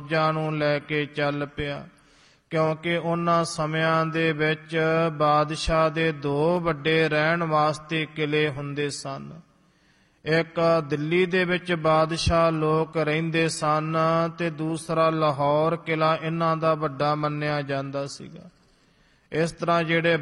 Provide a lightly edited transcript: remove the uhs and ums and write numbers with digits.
ਫੌਜਾਂ ਨੂੰ ਲੈ ਕੇ ਚੱਲ ਪਿਆ, ਕਿਉਂਕਿ ਉਹਨਾਂ ਸਮਿਆਂ ਦੇ ਵਿੱਚ ਬਾਦਸ਼ਾਹ ਦੇ 2 ਵੱਡੇ ਰਹਿਣ ਵਾਸਤੇ ਕਿਲੇ ਹੁੰਦੇ ਸਨ। ਇੱਕ ਦਿੱਲੀ ਦੇ ਵਿੱਚ ਬਾਦਸ਼ਾਹ ਲੋਕ ਰਹਿੰਦੇ ਸਨ ਤੇ ਦੂਸਰਾ ਲਾਹੌਰ ਕਿਲਾ ਇਹਨਾਂ ਦਾ ਵੱਡਾ ਮੰਨਿਆ ਜਾਂਦਾ ਸੀਗਾ। ਇਸ ਤਰ੍ਹਾਂ ਜਿਹੜੇ